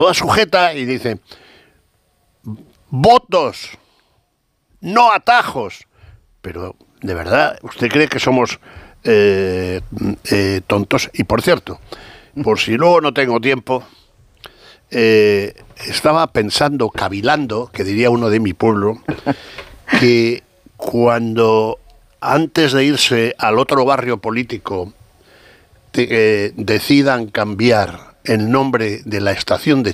toda sujeta y dice: votos, no atajos. Pero, de verdad, ¿usted cree que somos tontos? Y por cierto, por si luego no tengo tiempo, estaba pensando, cavilando, que diría uno de mi pueblo, que cuando antes de irse al otro barrio político decidan cambiar el nombre de la estación de